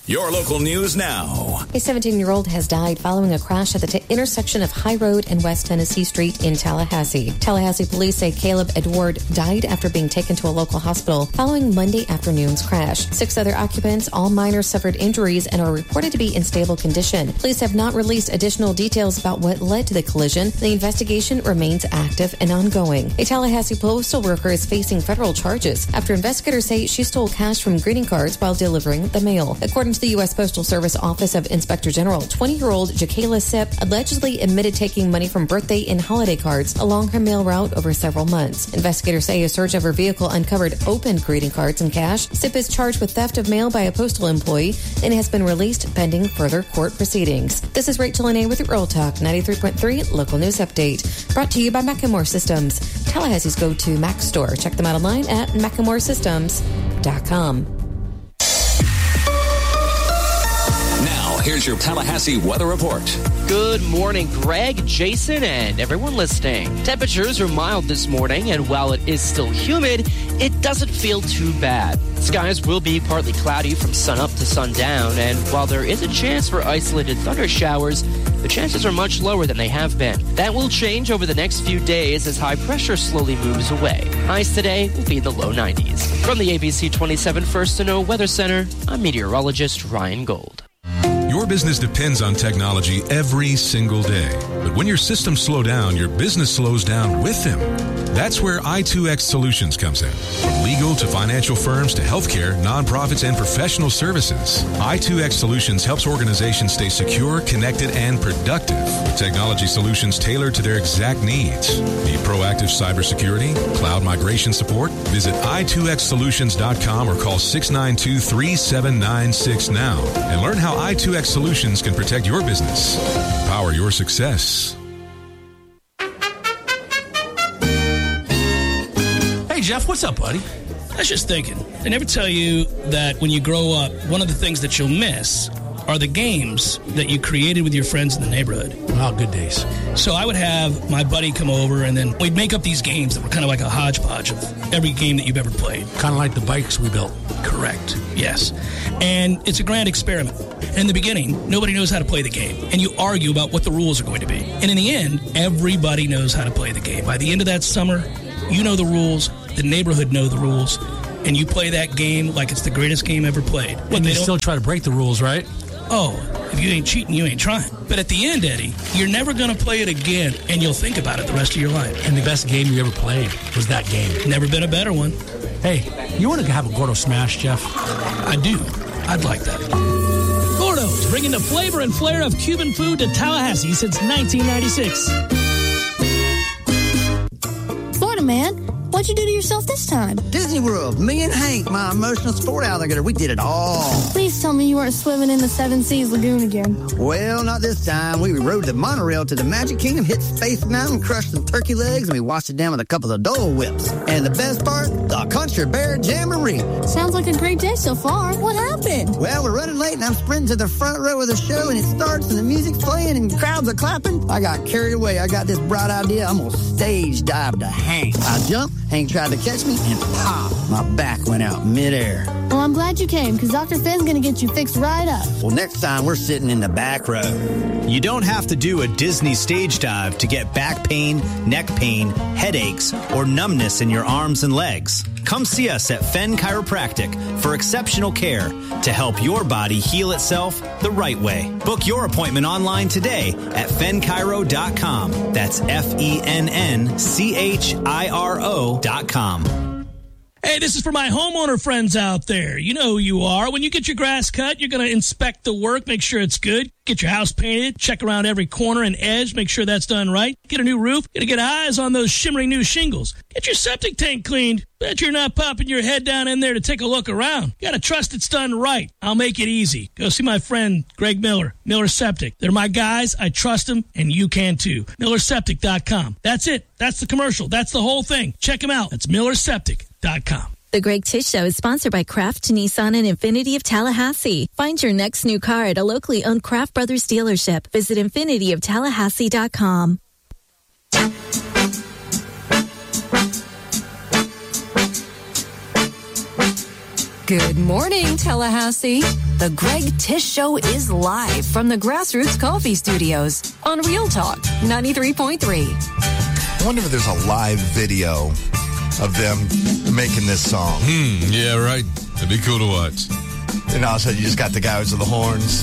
Your local news now. A 17-year-old has died following a crash at the intersection of High Road and West Tennessee Street in Tallahassee. Tallahassee police say Caleb Edward died after being taken to a local hospital following Monday afternoon's crash. 6 other occupants, all minors, suffered injuries and are reported to be in stable condition. Police have not released additional details about what led to the collision. The investigation remains active and ongoing. A Tallahassee postal worker is facing federal charges after investigators say she stole cash from greeting cards while delivering the mail. According to the U.S. Postal Service Office of Inspector General, 20-year-old Jacayla Sipp allegedly admitted taking money from birthday and holiday cards along her mail route over several months. Investigators say a search of her vehicle uncovered open greeting cards and cash. Sipp is charged with theft of mail by a postal employee and has been released pending further court proceedings. This is Rachel Lene with Real Talk 93.3 Local News Update. Brought to you by Macklemore Systems, Tallahassee's go-to Mac store. Check them out online at MacklemoreSystems.com. Now, here's your Tallahassee weather report. Good morning, Greg, Jason, and everyone listening. Temperatures are mild this morning, and while it is still humid, it doesn't feel too bad. Skies will be partly cloudy from sunup to sundown, and while there is a chance for isolated thunder showers, the chances are much lower than they have been. That will change over the next few days as high pressure slowly moves away. Highs today will be in the low 90s. From the ABC 27 First to Know Weather Center, I'm meteorologist Ryan Gold. Your business depends on technology every single day. But when your systems slow down, your business slows down with them. That's where i2X Solutions comes in. From legal to financial firms to healthcare, nonprofits, and professional services, i2X Solutions helps organizations stay secure, connected, and productive with technology solutions tailored to their exact needs. Need proactive cybersecurity, cloud migration support? Visit i2xsolutions.com or call 692-3796 now and learn how i2X Solutions can protect your business. Power your success. Hey, Jeff, what's up, buddy? I was just thinking, they never tell you that when you grow up, one of the things that you'll miss are the games that you created with your friends in the neighborhood. Oh, good days. So I would have my buddy come over, and then we'd make up these games that were kind of like a hodgepodge of every game that you've ever played. Kind of like the bikes we built. Correct, yes. And it's a grand experiment. In the beginning, nobody knows how to play the game, and you argue about what the rules are going to be. And in the end, everybody knows how to play the game. By the end of that summer, you know the rules, the neighborhood know the rules, and you play that game like it's the greatest game ever played. And you still try to break the rules, right? Oh, if you ain't cheating, you ain't trying. But at the end, Eddie, you're never going to play it again, and you'll think about it the rest of your life. And the best game you ever played was that game. Never been a better one. Hey, you want to have a Gordo Smash, Jeff? I do. I'd like that. Gordo's, bringing the flavor and flair of Cuban food to Tallahassee since 1996. Florida man, what'd you do to yourself this time? Disney World. Me and Hank, my emotional sport alligator, we did it all. Please tell me you weren't swimming in the Seven Seas Lagoon again. Well, not this time. We rode the monorail to the Magic Kingdom, hit Space Mountain, crushed some turkey legs, and we washed it down with a couple of Dole Whips. And the best part, the Country Bear Jamboree. Sounds like a great day so far. What happened? Well, we're running late, and I'm sprinting to the front row of the show, and it starts, and the music's playing, and crowds are clapping. I got carried away. I got this bright idea. I'm going to stage dive to Hank. I jumped. Hank tried to catch me, and pop, my back went out midair. Well, I'm glad you came, because Dr. Finn's going to get you fixed right up. Well, next time, we're sitting in the back row. You don't have to do a Disney stage dive to get back pain, neck pain, headaches, or numbness in your arms and legs. Come see us at Fenn Chiropractic for exceptional care to help your body heal itself the right way. Book your appointment online today at fennchiro.com. That's FENNCHIRO.com. Hey, this is for my homeowner friends out there. You know who you are. When you get your grass cut, you're going to inspect the work, make sure it's good. Get your house painted, check around every corner and edge, make sure that's done right. Get a new roof, got to get eyes on those shimmering new shingles. Get your septic tank cleaned. Bet you're not popping your head down in there to take a look around. You got to trust it's done right. I'll make it easy. Go see my friend Greg Miller, Miller Septic. They're my guys. I trust them, and you can too. MillerSeptic.com. That's it. That's the commercial. That's the whole thing. Check them out. It's MillerSeptic.com. The Greg Tish Show is sponsored by Kraft, Nissan, and Infinity of Tallahassee. Find your next new car at a locally owned Kraft Brothers dealership. Visit InfinityofTallahassee.com. Good morning, Tallahassee. The Greg Tish Show is live from the Grassroots Coffee Studios on Real Talk 93.3. I wonder if there's a live video of them making this song. Yeah, right. It'd be cool to watch. And all of a sudden, you just got the guys with the horns.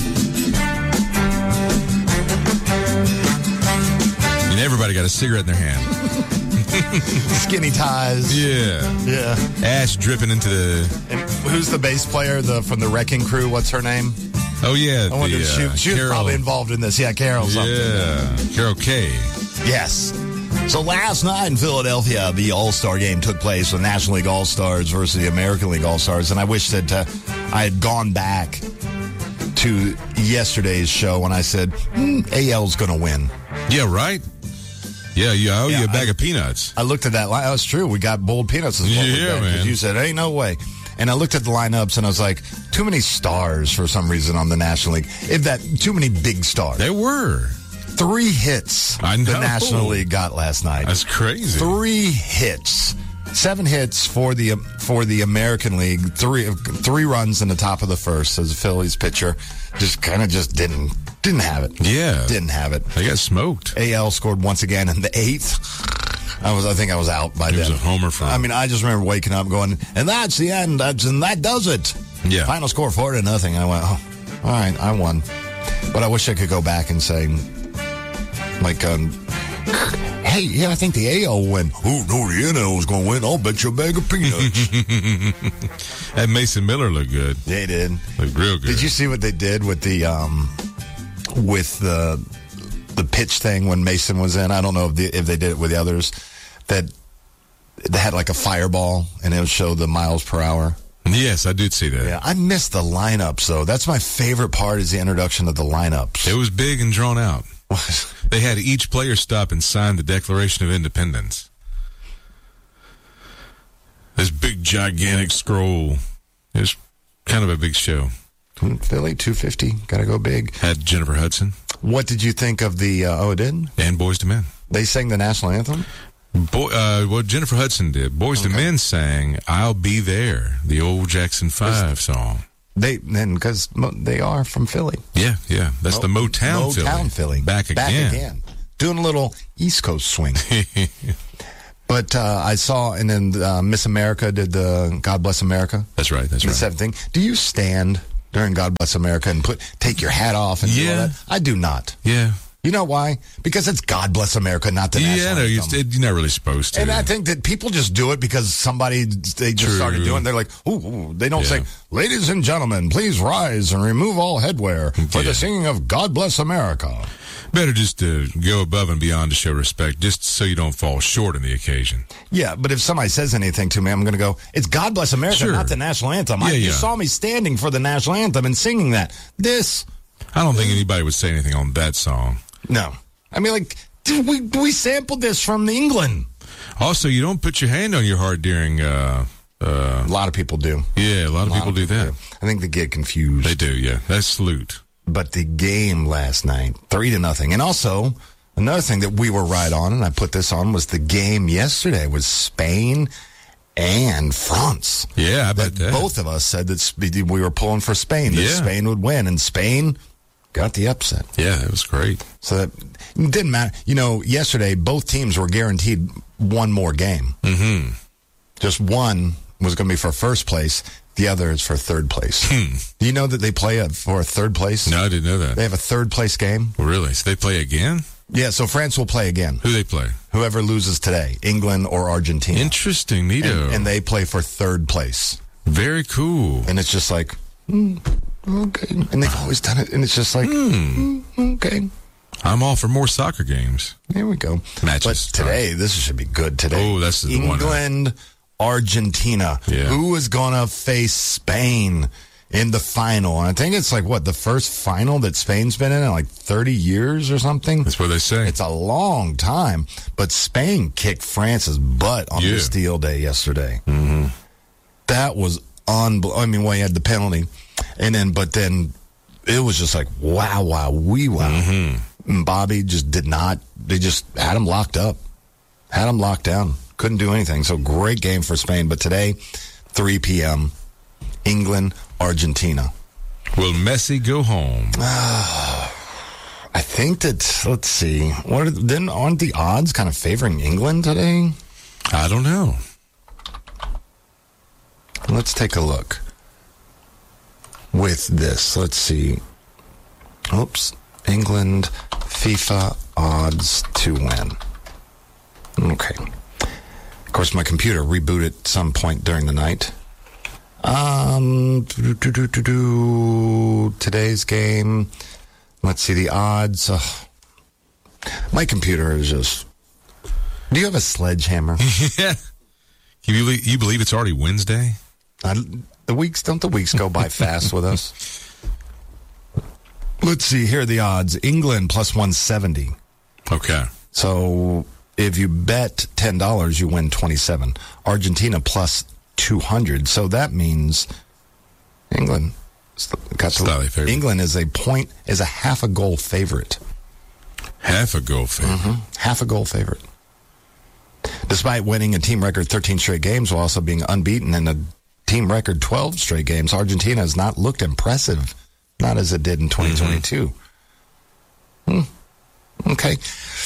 And everybody got a cigarette in their hand. Skinny ties. Yeah. Ash dripping into the... And who's the bass player from the Wrecking Crew? What's her name? Oh, yeah. I wonder if she was probably involved in this. Yeah, Carol something. Yeah, Carol Kay. Yes. So last night in Philadelphia, the All-Star game took place with National League All-Stars versus the American League All-Stars. And I wish that I had gone back to yesterday's show when I said, AL's going to win. Yeah, right? Yeah, you owe you a bag of peanuts. I looked at that line. That's true. We got boiled peanuts as well. Yeah, man. You said, ain't no way. And I looked at the lineups, and I was like, too many stars for some reason on the National League. Too many big stars. There were. 3 hits I know. The National League got last night. That's crazy. 3 hits. 7 hits for the American League. 3 runs in the top of the first as a Phillies pitcher. Just didn't have it. Yeah. Didn't have it. They got smoked. AL scored once again in the 8th. I think I was out by then. It was a homer for him. I mean, I just remember waking up going, and that's the end. And that does it. Yeah. Final score 4-0. I went, all right, I won. But I wish I could go back and say, hey, yeah, I think the AL will win. Oh, no, the NL is going to win. I'll bet you a bag of peanuts. That Mason Miller looked good. They did. Looked real good. Did you see what they did with the pitch thing when Mason was in? I don't know if they did it with the others. That they had like a fireball and it would show the miles per hour. Yes, I did see that. Yeah, I missed the lineups, though. That's my favorite part is the introduction of the lineups. It was big and drawn out. They had each player stop and sign the Declaration of Independence. This big, gigantic scroll. It was kind of a big show. Philly, 250. Got to go big. Had Jennifer Hudson. What did you think of the... it did? And Boyz II Men. They sang the national anthem? What Jennifer Hudson did. Boyz II Men sang I'll Be There, the old Jackson 5 song. Because they are from Philly. Yeah. That's the Motown Philly. Back again. Doing a little East Coast swing. But I saw, and then Miss America did the God Bless America. That's right. The 7th thing. Do you stand during God Bless America and take your hat off and do all that? I do not. Yeah. You know why? Because it's God Bless America, not the national anthem. You're not really supposed to. And I think that people just do it because they just started doing it. They're like, ooh. They don't say, ladies and gentlemen, please rise and remove all headwear for the singing of God Bless America. Better just to go above and beyond to show respect, just so you don't fall short on the occasion. Yeah, but if somebody says anything to me, I'm going to go, it's God Bless America, not the national anthem. You saw me standing for the national anthem and singing that. I don't think anybody would say anything on that song. No. I mean, we sampled this from England. Also, you don't put your hand on your heart during... a lot of people do. Yeah, a lot of people do that. I think they get confused. They do, yeah. That's salute. But the game last night, 3-0. And also, another thing that we were right on, and I put this on, was the game yesterday was Spain and France. Yeah, I bet that. Both of us said that we were pulling for Spain, that Spain would win, and Spain got the upset. Yeah, it was great. So that it didn't matter. Yesterday, both teams were guaranteed one more game. Mm-hmm. Just one was going to be for first place. The other is for third place. Do you know that they play for a third place? No, I didn't know that. They have a third place game. Really? So they play again? Yeah, so France will play again. Who they play? Whoever loses today, England or Argentina. Interesting, neato. And they play for third place. Very cool. And it's just like, okay. And they've always done it, and it's just like, okay. I'm all for more soccer games. There we go. Matches. But today, this should be good today. Oh, that's the one. England, Argentina. Yeah. Who is going to face Spain in the final? And I think it's the first final that Spain's been in like 30 years or something. That's what they say. It's a long time. But Spain kicked France's butt on the Bastille Day yesterday. Mm-hmm. That was unbelievable. I mean, you had the penalty. But then it was just like, wow. Mm-hmm. Bobby just did not. They just had him locked up. Had him locked down. Couldn't do anything. So great game for Spain. But today, 3 p.m., England, Argentina. Will Messi go home? I think that, let's see, aren't the odds kind of favoring England today? I don't know. Let's take a look with this. Let's see. Oops. England, FIFA odds to win. Okay. Of course, my computer rebooted at some point during the night. Today's game. Let's see the odds. My computer is just... Do you have a sledgehammer? Yeah. You believe it's already Wednesday? Don't the weeks go by fast with us? Let's see. Here are the odds. England plus 170. Okay. So if you bet $10, you win 27. Argentina plus 200. So that means England England is a half a goal favorite. Half a goal favorite. Mm-hmm. Half a goal favorite. Despite winning a team record 13 straight games while also being unbeaten in a team record 12 straight games, Argentina has not looked impressive. Not as it did in 2022. Okay.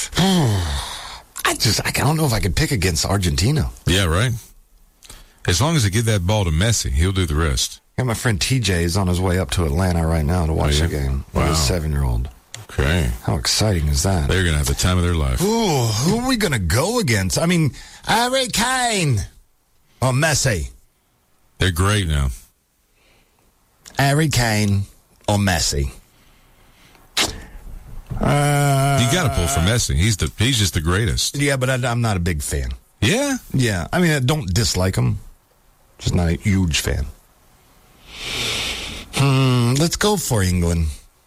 I don't know if I could pick against Argentina. Yeah, right. As long as they give that ball to Messi, he'll do the rest. Yeah, my friend TJ is on his way up to Atlanta right now to watch the game with his 7-year-old. Okay. How exciting is that? They're going to have the time of their life. Ooh, who are we going to go against? I mean, Harry Kane or Messi? They're great now. Harry Kane or Messi? You got to pull for Messi. He's just the greatest. Yeah, but I'm not a big fan. Yeah? Yeah. I mean, I don't dislike him. Just not a huge fan. Let's go for England.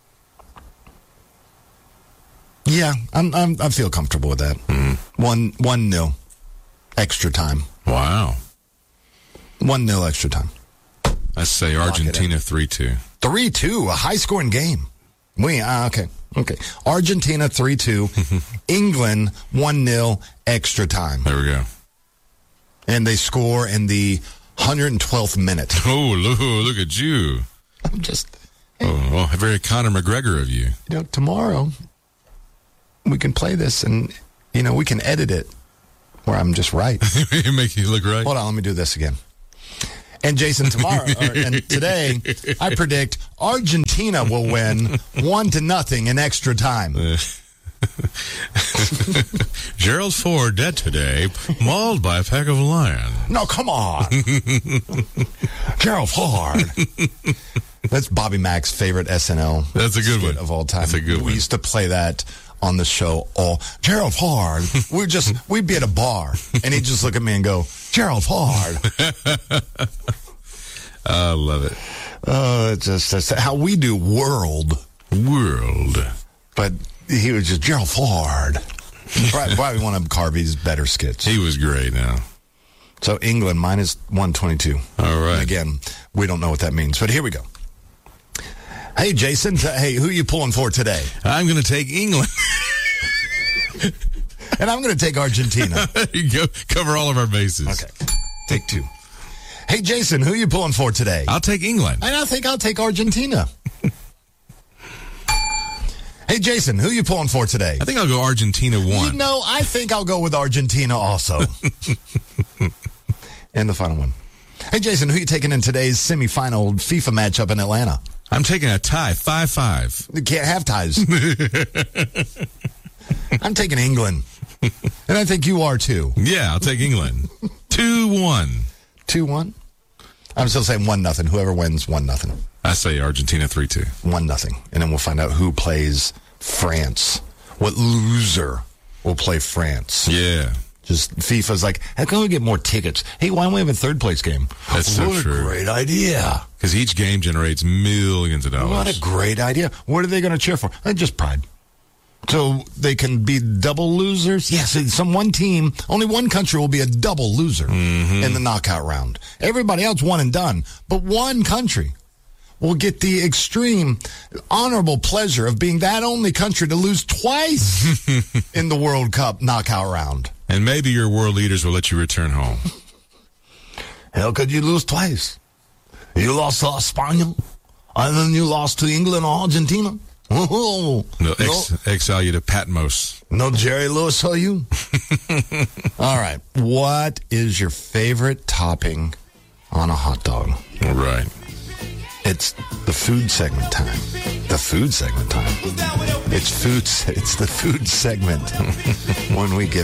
Yeah, I feel comfortable with that. 1-0 extra time. Wow. 1-0 extra time. I say Argentina 3-2. 3-2, a high-scoring game. Okay. Argentina 3-2, England 1-0 extra time. There we go. And they score in the 112th minute. Oh, look at you. I'm just... Oh, very Conor McGregor of you. Tomorrow we can play this and, we can edit it where I'm just right. Make you look right. Hold on, let me do this again. And Jason, today, I predict Argentina will win 1-0 in extra time. Gerald Ford dead today, mauled by a pack of lions. No, come on. Gerald Ford. That's Bobby Mack's favorite SNL. That's a good one of all time. That's a good one. We used to play that on the show. Gerald Ford. We'd be at a bar, and he'd just look at me and go, Gerald Ford. I love it. That's how we do world. But he was just Gerald Ford. Probably one of Carvey's better skits. He was great now. So England minus 122. All right. And again, we don't know what that means, but here we go. Hey, Jason. Hey, who are you pulling for today? I'm going to take England. And I'm going to take Argentina. There you go. Cover all of our bases. Okay. Take two. Hey, Jason, who are you pulling for today? I'll take England. And I think I'll take Argentina. Hey, Jason, who are you pulling for today? I think I'll go Argentina 1. I think I'll go with Argentina also. And the final one. Hey, Jason, who are you taking in today's semifinal FIFA matchup in Atlanta? I'm taking a tie, 5-5. You can't have ties. I'm taking England. And I think you are too. Yeah, I'll take England. 2-1. 2-1? I'm still saying 1-0. Whoever wins, 1-0. I say Argentina 3-2. 1-0. And then we'll find out who plays France. What loser will play France? Yeah. Just FIFA's like, how can we get more tickets? Hey, why don't we have a third place game? That's so true. What a great idea. Because each game generates millions of dollars. What a great idea. What are they going to cheer for? Just pride. So they can be double losers? Yes, one team, only one country will be a double loser in the knockout round. Everybody else one and done. But one country will get the extreme honorable pleasure of being that only country to lose twice in the World Cup knockout round. And maybe your world leaders will let you return home. How could you lose twice? You lost to Spain, And then you lost to England or Argentina. Oh, No, exile you to Patmos. No Jerry Lewis, are you? All right. What is your favorite topping on a hot dog? All right. It's the food segment time. The food segment time. It's the food segment when we get